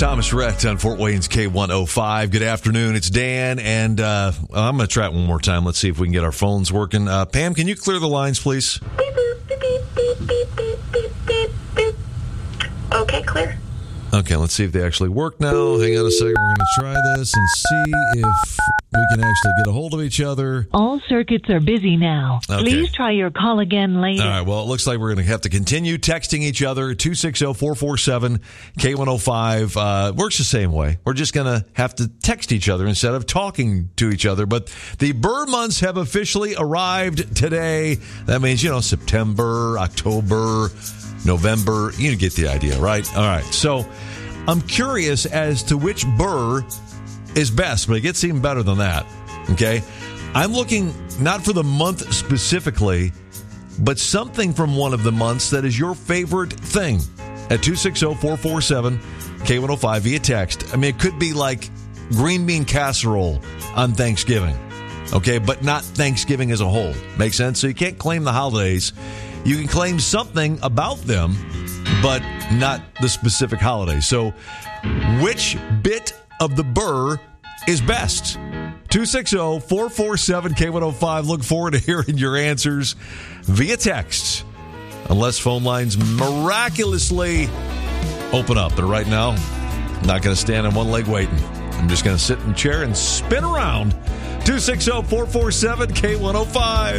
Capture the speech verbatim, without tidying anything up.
Thomas Rhett on Fort Wayne's K one oh five. Good afternoon. It's Dan, and uh, I'm going to try it one more time. Let's see if we can get our phones working. Uh, Pam, can you clear the lines, please? Okay, clear. Okay, let's see if they actually work now. Hang on a second. We're going to try this and see if we can actually get a hold of each other. All circuits are busy now. Okay. Please try your call again later. All right, well, it looks like we're going to have to continue texting each other. two six zero, four four seven, K one oh five. Uh, works the same way. We're just going to have to text each other instead of talking to each other. But the Burr months have officially arrived today. That means, you know, September, October, November. You get the idea, right? All right, so I'm curious as to which Burr is best, but it gets even better than that, okay? I'm looking not for the month specifically, but something from one of the months that is your favorite thing at two six zero, four four seven, K one oh five via text. I mean, it could be like green bean casserole on Thanksgiving, okay, but not Thanksgiving as a whole. Make sense? So you can't claim the holidays. You can claim something about them, but not the specific holiday. So which bit of the Burr is best? two six zero, four four seven, K one oh five. Look forward to hearing your answers via text. Unless phone lines miraculously open up. But right now, I'm not going to stand on one leg waiting. I'm just going to sit in a chair and spin around. two six zero, four four seven, K one oh five.